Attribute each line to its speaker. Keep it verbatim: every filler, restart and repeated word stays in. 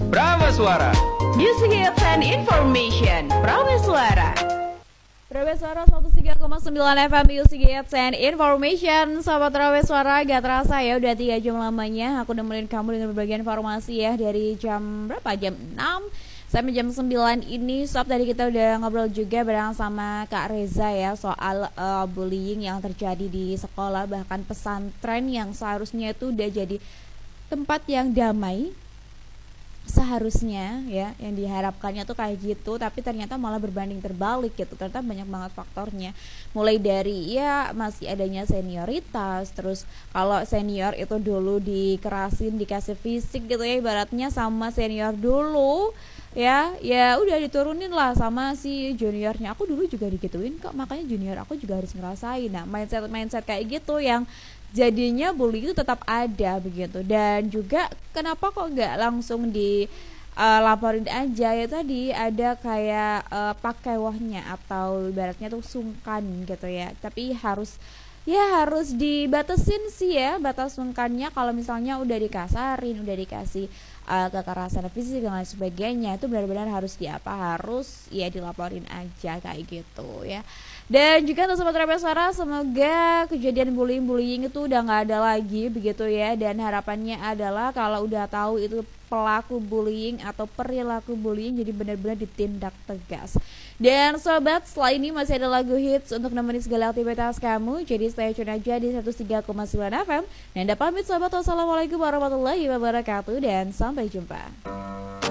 Speaker 1: Prameswara.
Speaker 2: Music Hits and Information. Prameswara. Prameswara seratus tiga koma sembilan F M Music Hits and Information. Sobat Prameswara, gak terasa ya udah tiga jam lamanya aku nemenin kamu dengan berbagai informasi ya. Dari jam berapa? Jam enam sampai jam sembilan ini. Sob, tadi kita udah ngobrol juga bareng sama Kak Reza ya soal uh, bullying yang terjadi di sekolah, bahkan pesantren yang seharusnya itu udah jadi tempat yang damai seharusnya ya, yang diharapkannya tuh kayak gitu, tapi ternyata malah berbanding terbalik gitu. Ternyata banyak banget faktornya, mulai dari ya masih adanya senioritas. Terus kalau senior itu dulu dikerasin, dikasih fisik gitu ya, ibaratnya sama senior dulu ya, ya udah diturunin lah sama si juniornya. Aku dulu juga digituin kok, makanya junior aku juga harus ngerasain. Nah, mindset mindset kayak gitu yang jadinya bully itu tetap ada begitu. Dan juga kenapa kok nggak langsung di uh, laporin aja ya, tadi ada kayak uh, pakai wahnya atau ibaratnya tuh sungkan gitu ya, tapi harus ya harus dibatasin sih ya, batas sungkannya. Kalau misalnya udah dikasarin, udah dikasih uh, kekerasan fisik dan lain sebagainya, itu benar-benar harus di apa, harus ya dilaporin aja kayak gitu ya. Dan juga untuk Sobat Prameswara, semoga kejadian bullying-bullying itu udah gak ada lagi begitu ya. Dan harapannya adalah kalau udah tahu itu pelaku bullying atau perilaku bullying, jadi benar-benar ditindak tegas. Dan Sobat, setelah ini masih ada lagu hits untuk nemenin segala aktivitas kamu. Jadi stay tune aja di seratus tiga koma sembilan F M. Dan anda pamit Sobat, wassalamualaikum warahmatullahi wabarakatuh, dan sampai jumpa.